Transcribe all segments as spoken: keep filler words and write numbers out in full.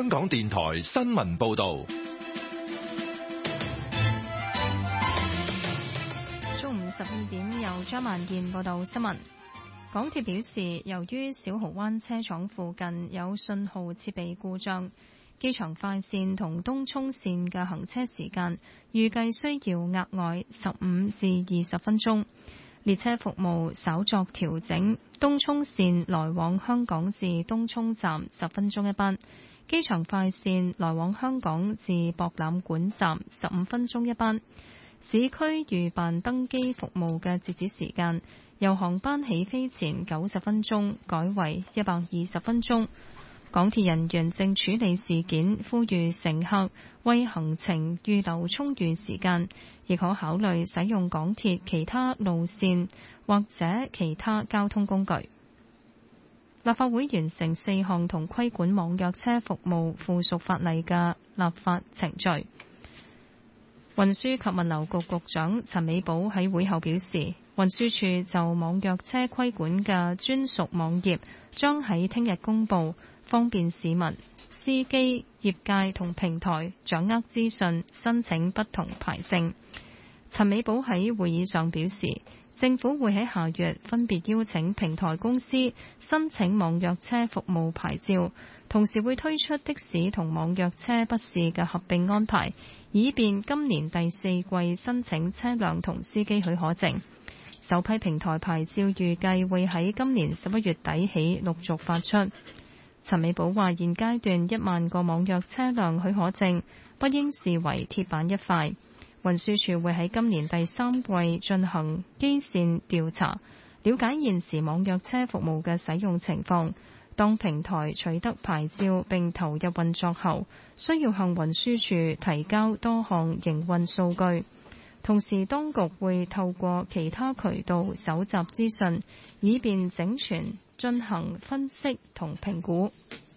港電台新聞報道。 中午十二點，由張萬健報道新聞。港鐵表示，由於小蠔灣車廠附近有信號設備故障，機場快線同東涌線嘅行車時間預計需要額外十五至二十分鐘。列車服務稍作調整，東涌線來往香港至東涌站十分鐘一班，機場快線來往香港至博覽館站十五分鐘一班。市區預辦登機服務嘅截止時間由航班起飛前九十分鐘改為一百二十分鐘。港鐵人員正處理事件，呼籲乘客為行程預留充裕時間，亦可考慮使用港鐵其他路線或者其他交通工具。立法會完成四項同規管網約車服務附屬法例嘅立法程序。運輸及物流局局長陳美寶喺會後表示，運輸署就網約車規管嘅專屬網頁將喺聽日公佈，方便市民、司機、業界同平台掌握資訊，申請不同牌證。陳美寶喺會議上表示，政府會喺下月分別邀請平台公司申請網約車服務牌照，同時會推出的士同網約車筆試嘅合併安排，以便今年第四季申請車輛同司機許可證。首批平台牌照預計會喺今年十一月底起陸續發出。陳美寶話：現階段一萬個網約車輛許可證不應視為鐵板一塊。運輸署會喺今年第三季進行基線調查，了解現時網約車服務嘅使用情況。當平台取得牌照並投入運作後，需要向運輸署提交多項營運數據。同時，當局會透過其他渠道搜集資訊，以便整全進行分析同評估。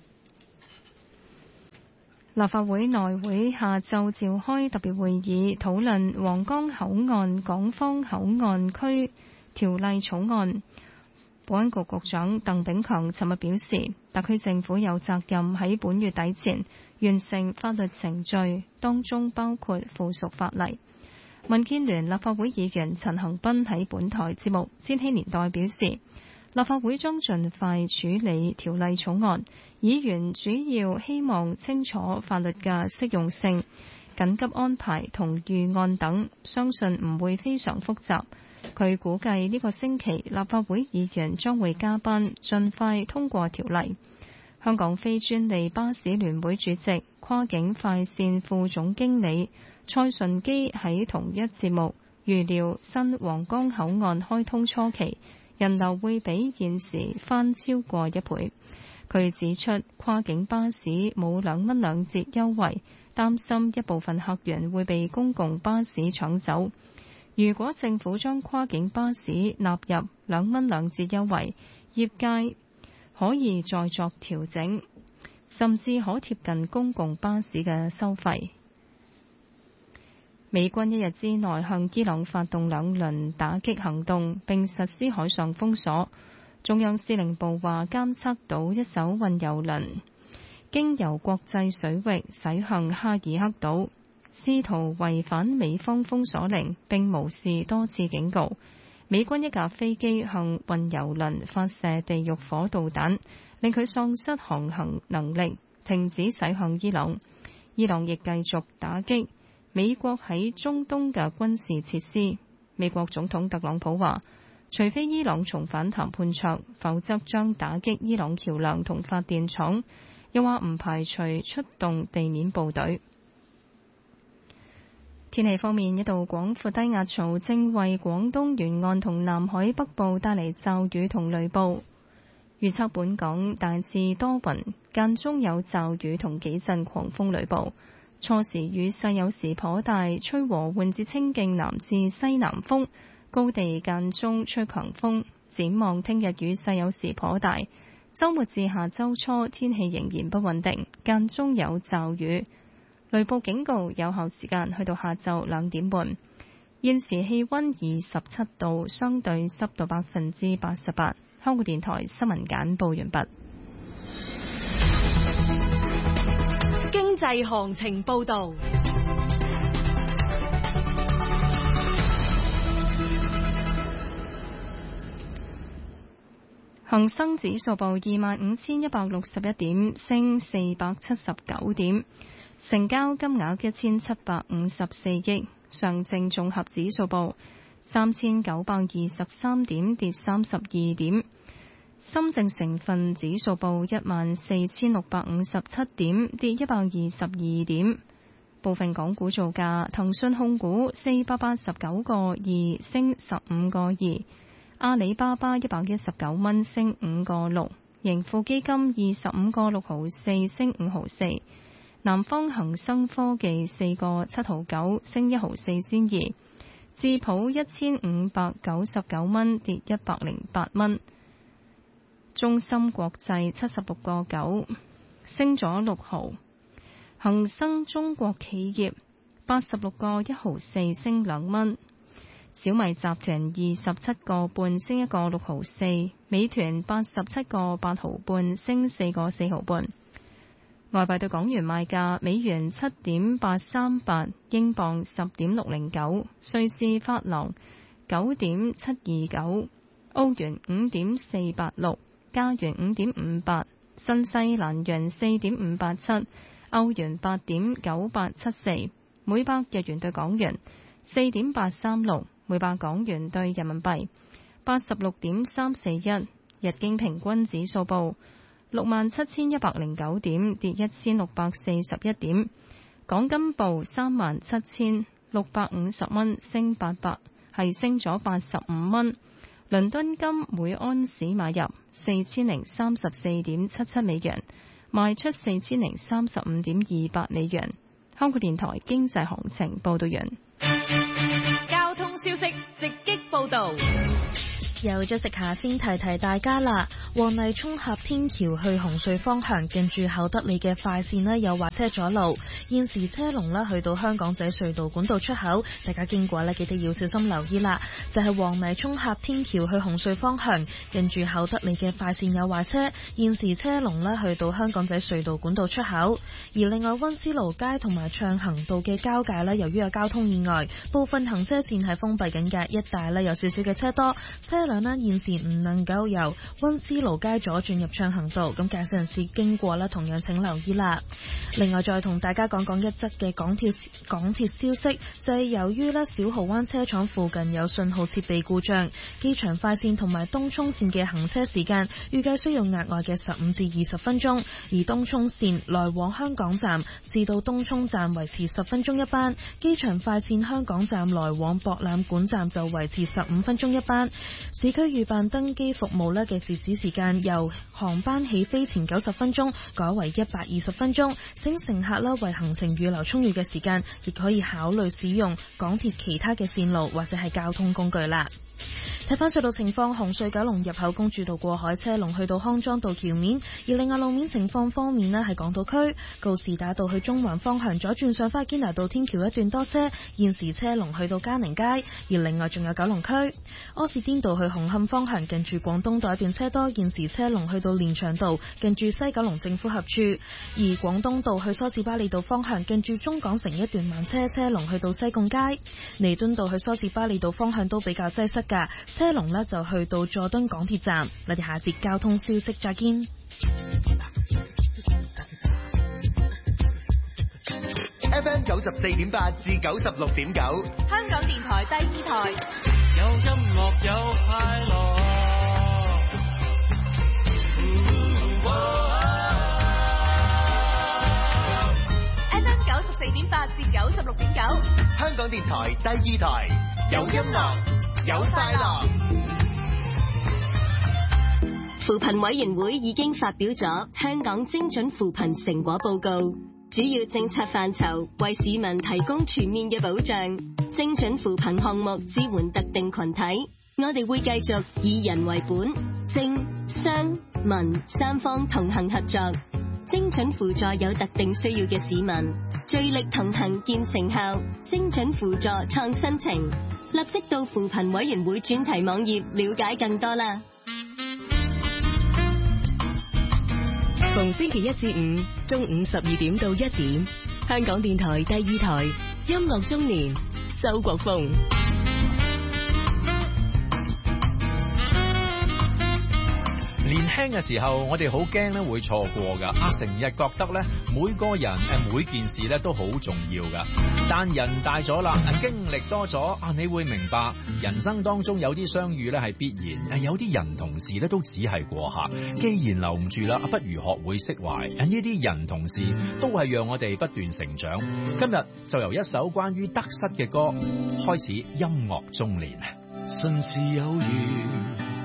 立法會內會下晝召開特別會議，討論皇崗口岸港方口岸區條例草案。保安局局長鄧炳強尋日表示，特區政府有責任喺本月底前完成法律程序，當中包括附屬法例。民建聯立法會議員陳恒鑌喺本台節目《千禧年代》表示，立法會將盡快處理條例草案，議員主要希望清楚法律嘅適用性、緊急安排同預案等，相信唔會非常複雜。佢估計呢個星期立法會議員將會加班，盡快通過條例。香港非專利巴士聯會主席、跨境快線副總經理蔡順基喺同一節目預料，新皇崗口岸開通初期人流會比現時翻超過一倍。佢指出，跨境巴士冇兩蚊兩折優惠，擔心一部分客源會被公共巴士搶走。如果政府將跨境巴士納入兩蚊兩折優惠，業界可以再作調整，甚至可貼近公共巴士嘅收費。美軍一日之內向伊朗發動兩輪打擊行動，並實施海上封鎖。中央司令部話監測到一艘運油輪經由國際水域駛向哈爾克島，試圖違反美方封鎖令，並無視多次警告。美軍一架飛機向運油輪發射地獄火導彈，令佢喪失航行能力，停止駛向伊朗。伊朗亦繼續打擊美國喺中東嘅軍事設施。美國總統特朗普話，除非伊朗重返談判桌，否則將打擊伊朗橋樑同發電廠。又話唔排除出動地面部隊。天氣方面，一道廣闊低壓槽正為廣東沿岸同南海北部帶嚟驟雨同雷暴。預測本港大致多雲，間中有驟雨同幾陣狂風雷暴。初時雨勢有時頗大，吹和緩至清勁南至西南風，高地間中吹強風。展望聽日雨勢有時頗大，週末至下週初天氣仍然不穩定，間中有驟雨。雷暴警告有效時間去到下晝兩點半。現時氣溫二十七度，相對濕度百分之八十八。香港電台新聞簡報完畢。 濟行情報導。 恒生指數報二萬五千一百六十一點，升四百七十九點，成交金額一千七百五十四億。上證綜合指數報三千九百二十三點，跌三十二點。深證成分指數報一萬四千六百五十七點，跌一百二十二點。部分港股造價：騰訊控股四百八十九個二，升十五個二。阿里巴巴一百一十九蚊，升五個六；盈富基金二十五個六毫四，升五毫四；南方恒生科技四個七毫九，升一毫四仙二；智普一千五百九十九蚊，跌一百零八蚊；中芯國際七十六個九，升咗六毫；恒生中國企業八十六個一毫四，升兩蚊。小米集團二十七個半，升一個六毫四；美團八十七個八毫半，升四個四毫半。外幣對港元賣價：美元七點八三八，英鎊十點六零九，瑞士法郎九點七二九，歐元五點四八六，加元五點五八，新西蘭元四點五八七，歐元八點九八七四，每百日元對港元四點八三六。每百港元兌人民幣八十六點三四一，日經平均指數報六萬七千一百零九點，跌一千六百四十一點。港金報三萬七千六百五十蚊，升八百，係升咗八十五蚊。倫敦金每安士買入四千零三十四點七七美元，賣出四千零三十五點二八美元。香港電台經濟行情報道完。 交通消息直擊報道。 有咗食下先提提大家啦，黃泥涌峽天橋去紅隧方向近住厚德里嘅快線呢有壞車阻路，現時車龍呢去到香港仔隧道管道出口，大家經過呢記得要小心留意啦。就係黃泥涌峽天橋去紅隧方向近住厚德里嘅快線有壞車，現時車龍呢去到香港仔隧道管道出口。而另外溫思勞街同埋暢行道嘅交界呢，由於有交通意外，部分行車線係封閉緊嘅，一帶呢有少少嘅車多，車輛呢現時唔能夠由溫思勞街左轉入暢行道，咁駕駛人士經過呢同樣請留意啦。另外再同大家講講一則嘅港鐵港鐵消息，就係由於呢小蠔灣車廠附近有信號設備故障，機場快線同埋東涌線嘅行車時間預計需要額外嘅十五至二十分鐘，而東涌線來往香港站至到東涌站維持十分鐘一班，機場快線香港站來往博覽館站就維持十五分鐘一班。市區預辦登機服務呢嘅截止時間由航班起飛前九十分鐘改為一百二十分鐘，請乘客啦為行程預留充裕嘅時間，亦可以考慮使用港鐵其他嘅線路或者係交通工具啦。睇翻隧道情況，紅隧九龍入口公主道過海車龍去到康莊道橋面，而另外路面情況方面呢，係港島區告士打道去中環方向左轉上返堅拿道天橋一段多車，現時車龍去到嘉寧街，而另外仲有九龍區柯士甸道去紅磡方向近住廣東道一段車多，現時車龍去到連翔道近住西九龍政府合署，而廣東道去梳士巴利道方向近住中港城一段慢車，車龍去到西貢街，彌敦道去梳士巴利道方向都比較擠塞㗎，車龍呢就去到佐敦港鐵站。我哋下節交通消息再見。 F M 九十四點八至九十六點九， 香港電台第二台， 有音樂有快樂。 F M 九十四點八至九十六點九， 香港電台第二台，有音樂有快樂。 扶貧委員會已經發表咗香港精準扶貧成果報告，主要政策範疇為市民提供全面嘅保障。精準扶貧項目支援特定群體，我哋會繼續以人為本，政商民三方同行合作，精準輔助有特定需要嘅市民，聚力同行見成效。精準輔助創新情，立即到扶貧委員會專題網頁了解更多啦。 逢星期一至五中午十二點到一點，香港電台第二台音樂中年，周國峰。 年輕嘅時候，我哋好驚咧會錯過噶，啊成日覺得咧每個人誒每件事咧都好重要噶。但人大咗啦，經歷多咗啊，你會明白人生當中有啲相遇咧係必然，誒有啲人同事咧都只係過客。既然留唔住啦，不如學會釋懷。呢啲人同事都係讓我哋不斷成長。今日就由一首關於得失嘅歌開始，音樂中年。 順時有緣，